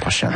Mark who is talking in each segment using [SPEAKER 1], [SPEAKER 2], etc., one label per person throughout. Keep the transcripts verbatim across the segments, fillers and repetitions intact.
[SPEAKER 1] prochaine.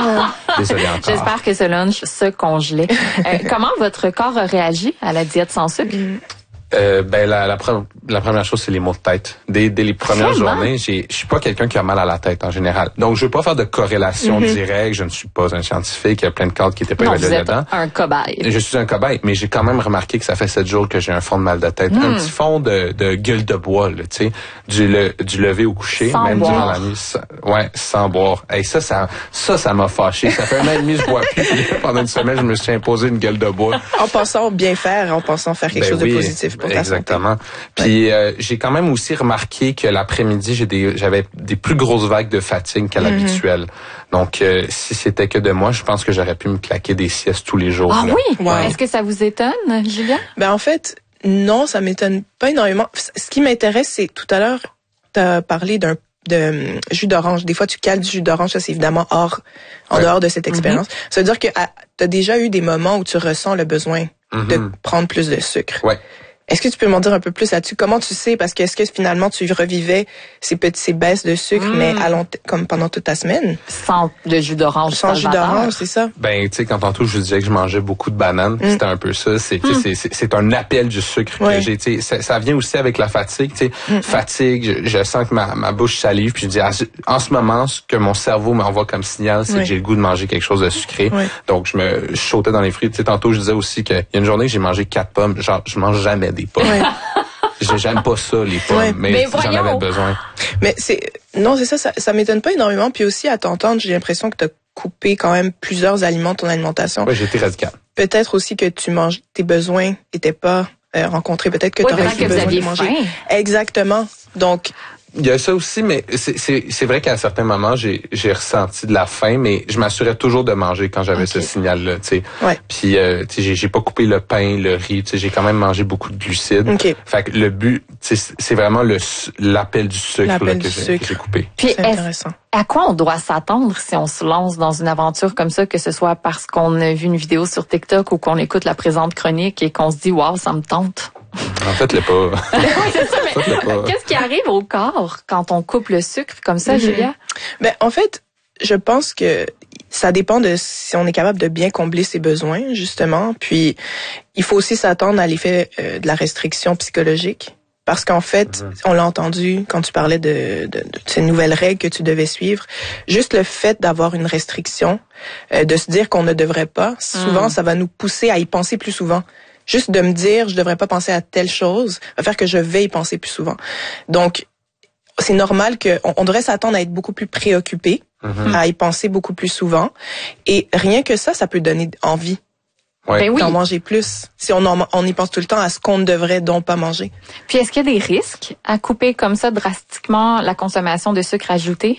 [SPEAKER 1] Désolé encore.
[SPEAKER 2] J'espère que ce lunch se congelait. Euh, comment votre corps a réagi à la diète sans sucre?
[SPEAKER 1] Euh, ben la, la, pre- la première chose, c'est les maux de tête. Dès, dès les premières
[SPEAKER 2] Vraiment?
[SPEAKER 1] journées, j'ai, je suis pas quelqu'un qui a mal à la tête en général. Donc, je veux pas faire de corrélation mm-hmm. directe. Je ne suis pas un scientifique. Il y a plein de cadres qui étaient pas
[SPEAKER 2] non,
[SPEAKER 1] évalués dedans.
[SPEAKER 2] Un cobaye.
[SPEAKER 1] Je suis un cobaye, mais j'ai quand même remarqué que ça fait sept jours que j'ai un fond de mal de tête, mm. un petit fond de, de gueule de bois, là, tu sais, du, le, du lever au coucher,
[SPEAKER 2] sans
[SPEAKER 1] même
[SPEAKER 2] boire.
[SPEAKER 1] durant la nuit. Ça, ouais, sans boire. Et hey, ça, ça, ça, ça m'a fâché. Ça fait un an et demi je bois plus. Pendant une semaine, je me suis imposé une gueule de bois.
[SPEAKER 3] En pensant bien faire, en pensant faire quelque
[SPEAKER 1] ben
[SPEAKER 3] chose
[SPEAKER 1] oui,
[SPEAKER 3] de positif pour ta
[SPEAKER 1] exactement.
[SPEAKER 3] santé.
[SPEAKER 1] Puis euh, j'ai quand même aussi remarqué que l'après-midi, j'ai des, j'avais des plus grosses vagues de fatigue qu'à l'habituel. Mm-hmm. Donc, euh, si c'était que de moi, je pense que j'aurais pu me claquer des siestes tous les jours.
[SPEAKER 2] Ah
[SPEAKER 1] là.
[SPEAKER 2] oui?
[SPEAKER 3] Ouais.
[SPEAKER 2] Est-ce que ça vous étonne, Julia?
[SPEAKER 3] Ben en fait, non, ça m'étonne pas énormément. Ce qui m'intéresse, c'est tout à l'heure, tu as parlé d'un de um, jus d'orange. Des fois, tu cales du jus d'orange, ça c'est évidemment hors, en ouais. dehors de cette expérience. Mm-hmm. Ça veut dire que tu as déjà eu des moments où tu ressens le besoin mm-hmm. de prendre plus de sucre.
[SPEAKER 1] Ouais.
[SPEAKER 3] Est-ce que tu peux m'en dire un peu plus là-dessus? Comment tu sais? Parce que est-ce que finalement tu revivais ces petites ces baisses de sucre, mmh. mais à long t- comme pendant toute ta semaine?
[SPEAKER 2] Sans le jus d'orange.
[SPEAKER 3] Sans jus d'orange, c'est ça?
[SPEAKER 1] Ben, tu sais, quand tantôt je disais que je mangeais beaucoup de bananes, mmh. c'était un peu ça. C'est, mmh. c'est, c'est, c'est un appel du sucre ouais. que j'ai. Tu sais, ça, ça vient aussi avec la fatigue. Tu sais, mmh. fatigue. Je, je sens que ma, ma bouche salive. Puis je dis, en ce moment, ce que mon cerveau m'envoie comme signal, c'est ouais. que j'ai le goût de manger quelque chose de sucré. Ouais. Donc je me je sautais dans les fruits. Tu sais, tantôt je disais aussi qu'il y a une journée j'ai mangé quatre pommes. Genre, je mange jamais des pommes. Ouais. J'aime pas ça, les pommes, ouais, mais, mais j'en avais besoin.
[SPEAKER 3] Mais c'est, non, c'est ça, ça, ça m'étonne pas énormément. Puis aussi, à t'entendre, j'ai l'impression que t'as coupé quand même plusieurs aliments de ton alimentation.
[SPEAKER 1] Oui, j'ai été radical.
[SPEAKER 3] Peut-être aussi que tu manges, tes besoins étaient pas euh, rencontrés. Peut-être que
[SPEAKER 2] ouais,
[SPEAKER 3] t'aurais eu besoin de manger.
[SPEAKER 2] Faim.
[SPEAKER 3] Exactement. Donc,
[SPEAKER 1] il y a ça aussi, mais c'est, c'est, c'est vrai qu'à un certain moment, j'ai, j'ai ressenti de la faim, mais je m'assurais toujours de manger quand j'avais okay. ce signal-là, tu sais.
[SPEAKER 3] Ouais.
[SPEAKER 1] Puis, euh, tu sais, j'ai, j'ai pas coupé le pain, le riz, tu sais, j'ai quand même mangé beaucoup de glucides.
[SPEAKER 3] Okay.
[SPEAKER 1] Fait que le but, tu sais, c'est vraiment le, l'appel du sucre,
[SPEAKER 3] l'appel
[SPEAKER 1] là,
[SPEAKER 3] du
[SPEAKER 1] que, j'ai,
[SPEAKER 3] sucre.
[SPEAKER 1] que j'ai coupé.
[SPEAKER 2] Puis,
[SPEAKER 3] c'est intéressant.
[SPEAKER 2] À quoi on doit s'attendre si on se lance dans une aventure comme ça, que ce soit parce qu'on a vu une vidéo sur TikTok ou qu'on écoute la présente chronique et qu'on se dit « Wow, ça me tente ».
[SPEAKER 1] En fait, le pas.
[SPEAKER 2] c'est ça, mais pas. Qu'est-ce qui arrive au corps quand on coupe le sucre comme ça, mm-hmm. Julia?
[SPEAKER 3] Ben, en fait, je pense que ça dépend de si on est capable de bien combler ses besoins, justement. Puis, il faut aussi s'attendre à l'effet euh, de la restriction psychologique. Parce qu'en fait, mm-hmm. on l'a entendu quand tu parlais de, de, de ces nouvelles règles que tu devais suivre. Juste le fait d'avoir une restriction, euh, de se dire qu'on ne devrait pas, souvent, mm. ça va nous pousser à y penser plus souvent. Juste de me dire, je devrais pas penser à telle chose, va faire que je vais y penser plus souvent. Donc, c'est normal que on, on devrait s'attendre à être beaucoup plus préoccupé, mm-hmm. à y penser beaucoup plus souvent. Et rien que ça, ça peut donner envie
[SPEAKER 1] ouais.
[SPEAKER 2] ben oui.
[SPEAKER 3] d'en manger plus. Si on, en, on y pense tout le temps à ce qu'on ne devrait donc pas manger.
[SPEAKER 2] Puis, est-ce qu'il y a des risques à couper comme ça drastiquement la consommation de sucre ajouté?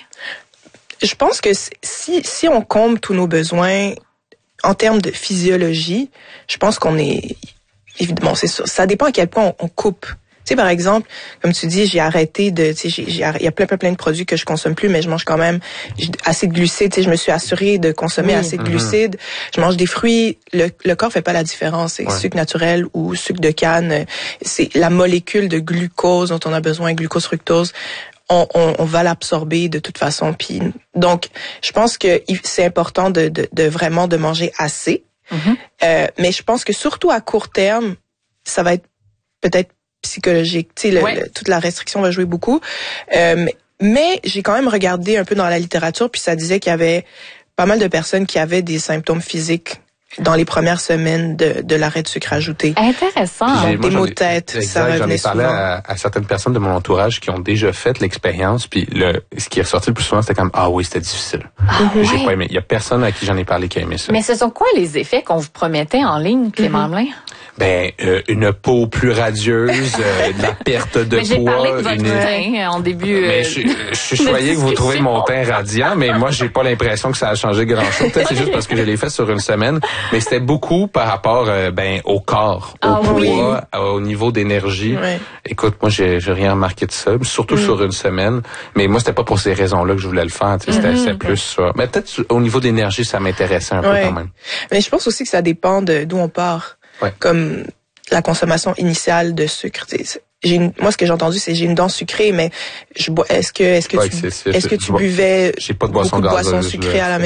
[SPEAKER 3] Je pense que si, si on comble tous nos besoins en termes de physiologie, je pense qu'on est... Évidemment, c'est sûr. Ça dépend à quel point on, on coupe. Tu sais, par exemple, comme tu dis, j'ai arrêté de, tu sais, j'ai, j'ai, il y a plein, plein, plein de produits que je consomme plus, mais je mange quand même assez de glucides. Tu sais, je me suis assurée de consommer oui. assez de glucides. Mm-hmm. Je mange des fruits. Le, le corps fait pas la différence. C'est ouais. sucre naturel ou sucre de canne. C'est la molécule de glucose dont on a besoin, glucose, fructose. On, on, on va l'absorber de toute façon. Puis, donc, je pense que c'est important de, de, de vraiment de manger assez. Mm-hmm. Euh, mais je pense que surtout à court terme, ça va être peut-être psychologique. Tu sais, le, ouais. le, toute la restriction va jouer beaucoup. Euh, mais, mais j'ai quand même regardé un peu dans la littérature, puis ça disait qu'il y avait pas mal de personnes qui avaient des symptômes physiques dans les premières semaines de, de l'arrêt de sucre ajouté.
[SPEAKER 2] Intéressant.
[SPEAKER 3] Donc, des maux de tête, exact, ça revenait
[SPEAKER 1] J'en ai parlé
[SPEAKER 3] souvent.
[SPEAKER 1] À, à certaines personnes de mon entourage qui ont déjà fait l'expérience, puis le, ce qui est ressorti le plus souvent, c'était comme « Ah oui, c'était difficile.
[SPEAKER 2] Ah,
[SPEAKER 1] J'ai
[SPEAKER 2] ouais.
[SPEAKER 1] pas aimé. » Il y a personne à qui j'en ai parlé qui a aimé ça.
[SPEAKER 2] Mais ce sont quoi les effets qu'on vous promettait en ligne, Clément Hamelin?
[SPEAKER 1] Ben, euh, une peau plus radieuse, euh, de la perte de
[SPEAKER 2] mais j'ai
[SPEAKER 1] poids.
[SPEAKER 2] Parlé de votre
[SPEAKER 1] une...
[SPEAKER 2] teint en début.
[SPEAKER 1] Mais je, je suis choyé que vous trouvez mon teint radiant, mais moi, j'ai pas l'impression que ça a changé grand-chose. Peut-être c'est juste parce que je l'ai fait sur une semaine, mais c'était beaucoup par rapport euh, ben au corps, au
[SPEAKER 2] ah,
[SPEAKER 1] poids,
[SPEAKER 2] oui.
[SPEAKER 1] au niveau d'énergie.
[SPEAKER 3] Ouais.
[SPEAKER 1] Écoute, moi, j'ai, j'ai rien remarqué de ça, surtout mm. sur une semaine. Mais moi, c'était pas pour ces raisons-là que je voulais le faire. Tu sais, c'était, mm-hmm. c'était plus ça. Mais peut-être au niveau d'énergie, ça m'intéressait un
[SPEAKER 3] ouais.
[SPEAKER 1] peu quand même.
[SPEAKER 3] Mais je pense aussi que ça dépend de d'où on part.
[SPEAKER 1] Ouais.
[SPEAKER 3] Comme la consommation initiale de sucre. J'ai une, moi, ce que j'ai entendu, c'est j'ai une dent sucrée, mais je bois. Est-ce que, est-ce que
[SPEAKER 1] ouais,
[SPEAKER 3] tu,
[SPEAKER 1] c'est, c'est,
[SPEAKER 3] est-ce que tu
[SPEAKER 1] bois,
[SPEAKER 3] buvais
[SPEAKER 1] j'ai pas de boisson
[SPEAKER 3] beaucoup de
[SPEAKER 1] gazeuse,
[SPEAKER 3] boissons sucrées à la maison?